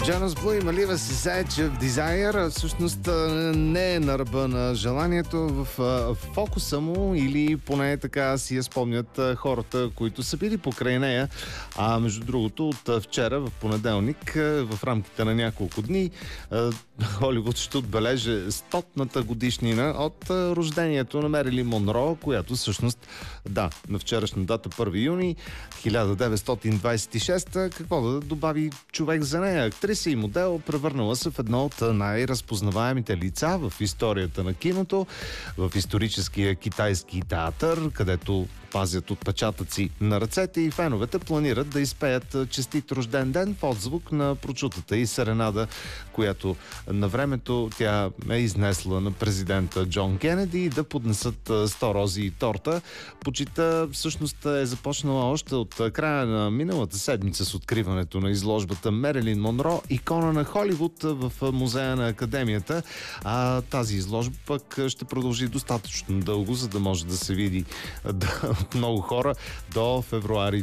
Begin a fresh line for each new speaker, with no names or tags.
Джонас Блу и Малива Sage of Desire всъщност не е на ръба на желанието, в фокуса му, или поне така си я спомнят хората, които са били покрай нея. А между другото, от вчера, в понеделник, в рамките на няколко дни, Холивуд ще отбележи 100-ната годишнина от рождението на Мерилин Монро, която всъщност, на вчерашна дата 1 юни 1926, какво да добави човек за нея? Актриса и модел, превърнала се в едно от най-разпознаваемите лица в историята на киното, в историческия китайски театър, където пазят отпечатъци на ръцете и феновете планират да изпеят честит рожден ден в отзвук на прочутата и серенада, която на времето тя е изнесла на президента Джон Кенеди, да поднесат 100 рози и торта. Почита всъщност е започнала още от края на миналата седмица с откриването на изложбата Мерилин Монро, икона на Холивуд, в музея на Академията. А тази изложба пък ще продължи достатъчно дълго, за да може да се види от много хора до февруари